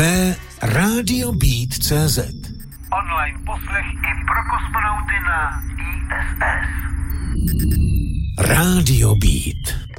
Radio Beat.cz. Online poslech i pro kosmonauty na ISS. Radio Beat.